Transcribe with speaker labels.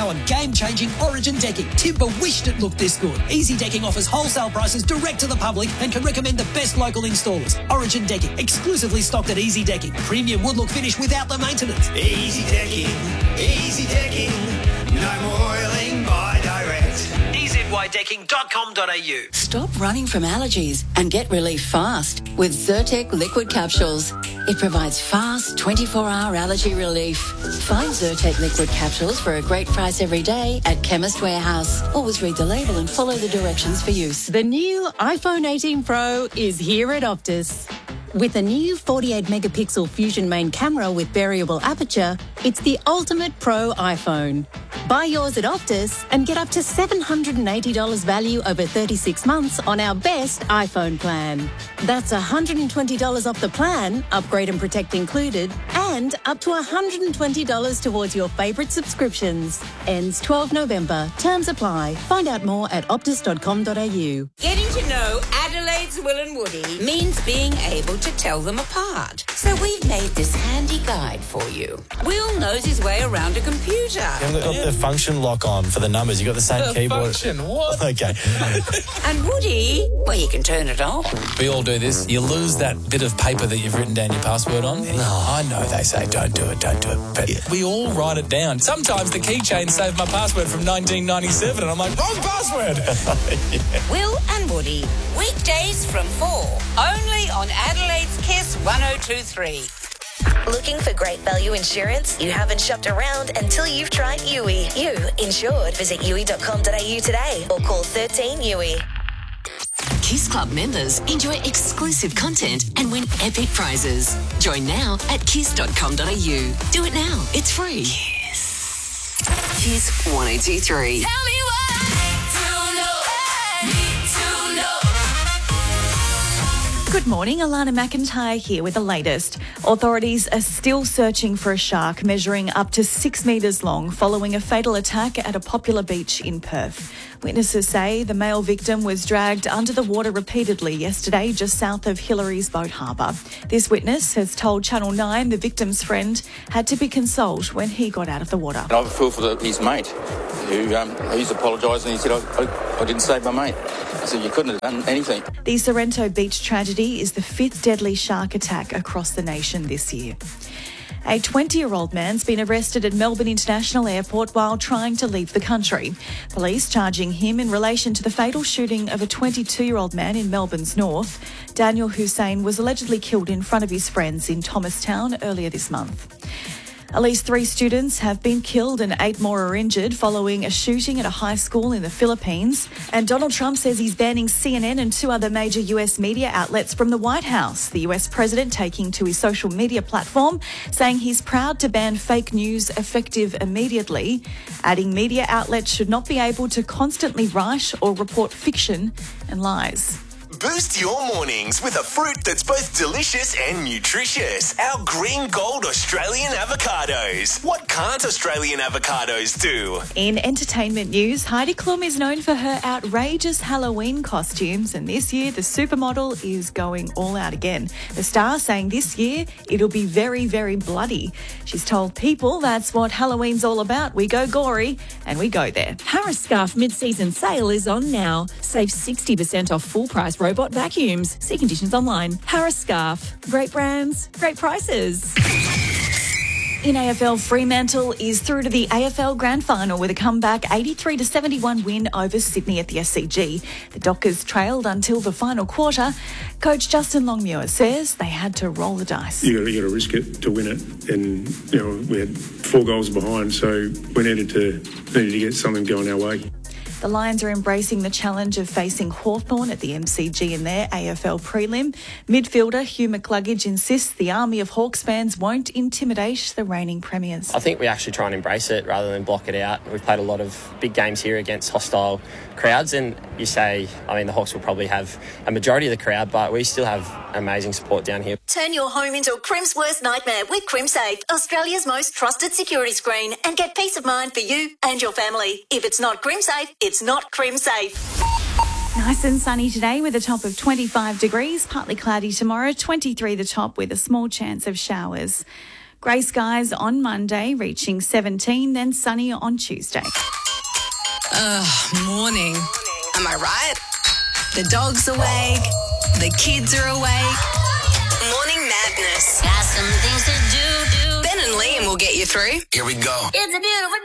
Speaker 1: on game-changing Origin decking. Timber wished it looked this good. Easy Decking offers wholesale prices direct to the public and can recommend the best local installers. Origin Decking, exclusively stocked at Easy Decking. Premium wood look finish without the maintenance.
Speaker 2: Easy Decking, no more oiling by direct.
Speaker 1: EZYDecking.com.au.
Speaker 3: Stop running from allergies and get relief fast with Zyrtec liquid capsules. It provides fast 24-hour allergy relief. Find Zyrtec liquid capsules for a great price every day at Chemist Warehouse. Always read the label and follow the directions for use.
Speaker 4: The new iPhone 18 Pro is here at Optus. With a new 48-megapixel Fusion main camera with variable aperture, it's the ultimate pro iPhone. Buy yours at Optus and get up to $780 value over 36 months on our best iPhone plan. That's $120 off the plan, upgrade and protect included, and up to $120 towards your favourite subscriptions. Ends 12 November. Terms apply. Find out more at optus.com.au.
Speaker 5: Getting to know Adelaide's Will and Woody means being able to tell them apart. So we've made this handy guide for you. Will knows his way around a computer.
Speaker 6: You haven't got the function lock on for the numbers. You've got the same keyboard.
Speaker 7: Function, what?
Speaker 6: Okay.
Speaker 5: And Woody, well, you can turn it off.
Speaker 7: We all do this. You lose that bit of paper that you've written down your password on. No. I know they say don't do it. But we all write it down. Sometimes the keychain saved my password from 1997 and I'm like, wrong password.
Speaker 6: Yeah.
Speaker 5: Will and Woody, weekdays from 4, only on Adelaide's Kiss 102.3.
Speaker 8: Looking for great value insurance? You haven't shopped around until you've tried Yui. You insured. Visit yui.com.au today or call 13 Yui.
Speaker 3: Kiss Club members enjoy exclusive content and win epic prizes. Join now at kiss.com.au. Do it now. It's free. Kiss 102.3.
Speaker 5: Tell me
Speaker 9: Good morning, Alana McIntyre here with the latest. Authorities are still searching for a shark measuring up to 6 metres long following a fatal attack at a popular beach in Perth. Witnesses say the male victim was dragged under the water repeatedly yesterday just south of Hillary's Boat Harbour. This witness has told Channel 9 the victim's friend had to be consoled when he got out of the water.
Speaker 10: And I feel for his mate who's apologised and he said, I didn't save my mate. I said, you couldn't have done anything.
Speaker 9: The Sorrento Beach tragedy is the 5th deadly shark attack across the nation this year. A 20-year-old man's been arrested at Melbourne International Airport while trying to leave the country. Police charging him in relation to the fatal shooting of a 22-year-old man in Melbourne's north. Daniel Hussein was allegedly killed in front of his friends in Thomastown earlier this month. At least 3 students have been killed and 8 more are injured following a shooting at a high school in the Philippines. And Donald Trump says he's banning CNN and 2 other major US media outlets from the White House. The US president taking to his social media platform, saying he's proud to ban fake news effective immediately, adding media outlets should not be able to constantly write or report fiction and lies.
Speaker 11: Boost your mornings with a fruit that's both delicious and nutritious. Our green gold Australian avocados. What can't Australian avocados do?
Speaker 9: In entertainment news, Heidi Klum is known for her outrageous Halloween costumes, and this year the supermodel is going all out again. The star saying this year it'll be very, very bloody. She's told people that's what Halloween's all about. We go gory and we go there.
Speaker 4: Harris Scarf mid-season sale is on now. Save 60% off full-price robot vacuums. See conditions online. Harris Scarf. Great brands, great prices.
Speaker 9: In AFL, Fremantle is through to the AFL Grand Final with a comeback 83-71 win over Sydney at the SCG. The Dockers trailed until the final quarter. Coach Justin Longmuir says they had to roll the dice.
Speaker 12: You got to risk it to win it, and we had 4 goals behind, so we needed to get something going our way.
Speaker 9: The Lions are embracing the challenge of facing Hawthorn at the MCG in their AFL prelim. Midfielder Hugh McCluggage insists the army of Hawks fans won't intimidate the reigning premiers.
Speaker 13: I think we actually try and embrace it rather than block it out. We've played a lot of big games here against hostile crowds, and you say, the Hawks will probably have a majority of the crowd, but we still have amazing support down here.
Speaker 8: Turn your home into a Crim's worst nightmare with CrimSafe, Australia's most trusted security screen, and get peace of mind for you and your family. If it's not CrimSafe, it's not CrimSafe.
Speaker 9: Nice and sunny today with a top of 25 degrees, partly cloudy tomorrow, 23 the top with a small chance of showers. Grey skies on Monday, reaching 17, then sunny on Tuesday.
Speaker 14: Morning. Am I right? The dog's awake. The kids are awake. Morning madness. Got some things to do. Ben and Liam will get you through.
Speaker 11: Here we go.
Speaker 14: It's a beautiful